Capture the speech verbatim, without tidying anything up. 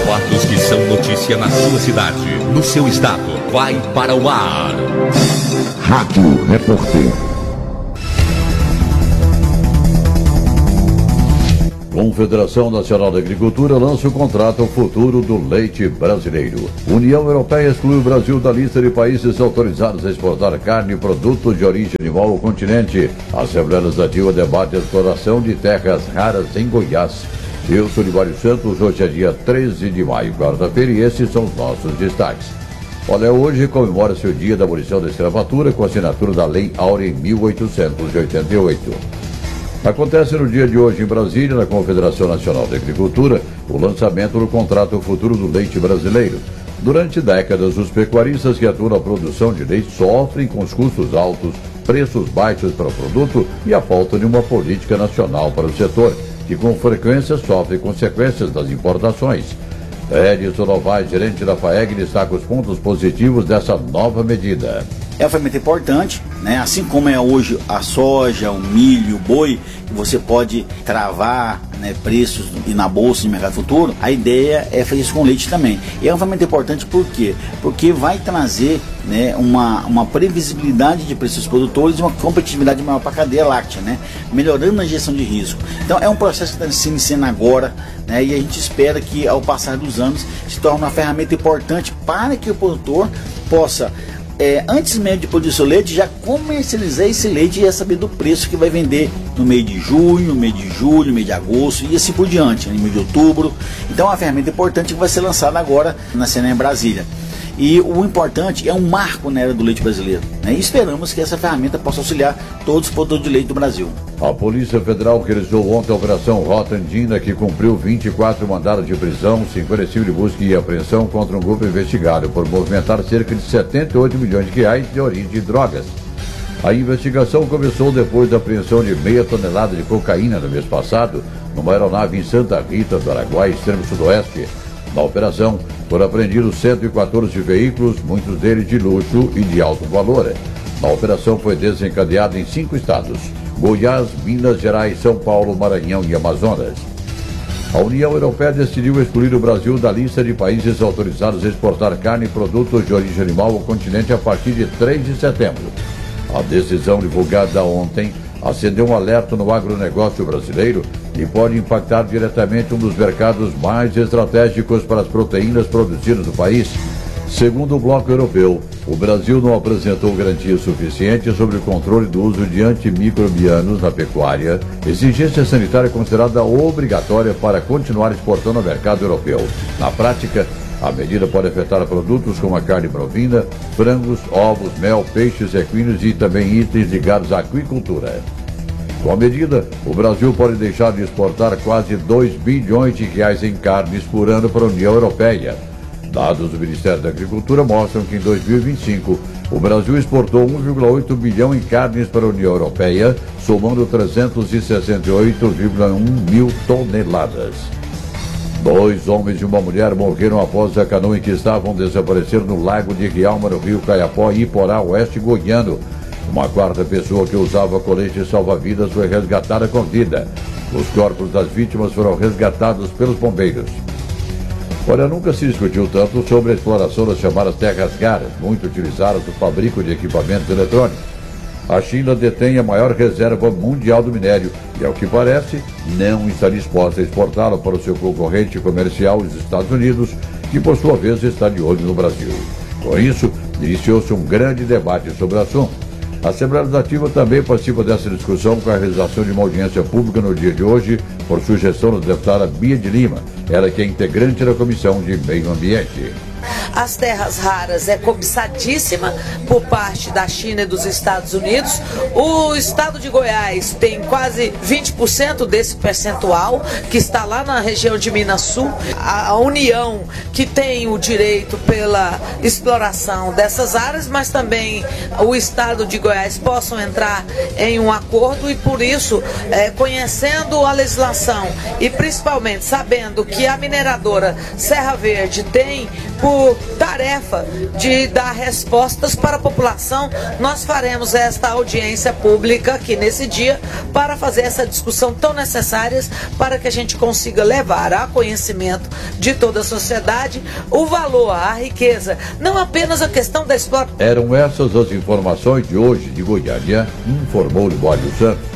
fatos que são notícia na sua cidade, no seu estado. Vai para o ar. Rádio Repórter. Confederação Nacional da Agricultura lança o contrato futuro do leite brasileiro. União Europeia exclui o Brasil da lista de países autorizados a exportar carne e produtos de origem animal ao continente. A Assembleia Legislativa debate a exploração de terras raras em Goiás. Eu sou Libório Santos, hoje é dia treze de maio, quarta-feira, e esses são os nossos destaques. Olha, hoje comemora-se o dia da abolição da escravatura com a assinatura da Lei Áurea em mil oitocentos e oitenta e oito. Acontece no dia de hoje em Brasília, na Confederação Nacional da Agricultura, o lançamento do contrato futuro do leite brasileiro. Durante décadas, os pecuaristas que atuam na produção de leite sofrem com os custos altos, preços baixos para o produto e a falta de uma política nacional para o setor, que com frequência sofre consequências das importações. Edson Novaes, gerente da FAEG, destaca os pontos positivos dessa nova medida. É uma ferramenta importante, né? Assim como é hoje a soja, o milho, o boi, que você pode travar, né, preços e na bolsa de mercado futuro, a ideia é fazer isso com leite também. E é uma ferramenta importante por quê? Porque vai trazer, né, uma, uma previsibilidade de preços dos produtores e uma competitividade maior para a cadeia láctea, né? Melhorando a gestão de risco. Então é um processo que está se iniciando agora, né? E a gente espera que ao passar dos anos se torne uma ferramenta importante para que o produtor possa, É, antes mesmo de produzir seu leite, já comercializar esse leite e já saber do preço que vai vender no mês de junho, no mês de julho, no mês de agosto e assim por diante, no mês de outubro. Então é uma ferramenta importante que vai ser lançada agora na Senar em Brasília. E o importante é um marco na era do leite brasileiro, né? E esperamos que essa ferramenta possa auxiliar todos os produtores de leite do Brasil. A Polícia Federal realizou ontem a Operação Rota Andina, que cumpriu vinte e quatro mandados de prisão, cinquenta e cinco de busca e apreensão contra um grupo investigado por movimentar cerca de setenta e oito milhões de reais de origem de drogas. A investigação começou depois da apreensão de meia tonelada de cocaína no mês passado, numa aeronave em Santa Rita do Araguaia, extremo sudoeste. Na operação, foram apreendidos cento e quatorze veículos, muitos deles de luxo e de alto valor. A operação foi desencadeada em cinco estados: Goiás, Minas Gerais, São Paulo, Maranhão e Amazonas. A União Europeia decidiu excluir o Brasil da lista de países autorizados a exportar carne e produtos de origem animal ao continente a partir de três de setembro. A decisão divulgada ontem acendeu um alerta no agronegócio brasileiro e pode impactar diretamente um dos mercados mais estratégicos para as proteínas produzidas no país. Segundo o Bloco Europeu, o Brasil não apresentou garantias suficientes sobre o controle do uso de antimicrobianos na pecuária, exigência sanitária considerada obrigatória para continuar exportando ao mercado europeu. Na prática, a medida pode afetar produtos como a carne bovina, frangos, ovos, mel, peixes, equinos e também itens ligados à aquicultura. Com a medida, o Brasil pode deixar de exportar quase dois bilhões de reais em carnes por ano para a União Europeia. Dados do Ministério da Agricultura mostram que em dois mil e vinte e cinco, o Brasil exportou um vírgula oito bilhão em carnes para a União Europeia, somando trezentos e sessenta e oito vírgula um mil toneladas. Dois homens e uma mulher morreram após a canoa em que estavam desaparecer no lago de Rialma, no rio Caiapó, Iporá, oeste goiano. Uma quarta pessoa que usava colete salva-vidas foi resgatada com vida. Os corpos das vítimas foram resgatados pelos bombeiros. Olha, nunca se discutiu tanto sobre a exploração das chamadas terras raras, muito utilizadas no fabrico de equipamentos eletrônicos. A China detém a maior reserva mundial do minério e, ao que parece, não está disposta a exportá-lo para o seu concorrente comercial, os Estados Unidos, que, por sua vez, está de olho no Brasil. Com isso, iniciou-se um grande debate sobre o assunto. A Assembleia Legislativa também participa dessa discussão com a realização de uma audiência pública no dia de hoje, por sugestão da deputada Bia de Lima, ela que é integrante da Comissão de Meio Ambiente. As terras raras é cobiçadíssima por parte da China e dos Estados Unidos. O estado de Goiás tem quase vinte por cento desse percentual, que está lá na região de Minas Sul. A União, que tem o direito pela exploração dessas áreas, mas também o estado de Goiás possam entrar em um acordo e, por isso, é, conhecendo a legislação e principalmente sabendo que a mineradora Serra Verde tem por tarefa de dar respostas para a população. Nós faremos esta audiência pública aqui nesse dia para fazer essa discussão tão necessária para que a gente consiga levar a conhecimento de toda a sociedade o valor, a riqueza, não apenas a questão da exploração. Eram essas as informações de hoje de Goiânia, informou Libório Santos.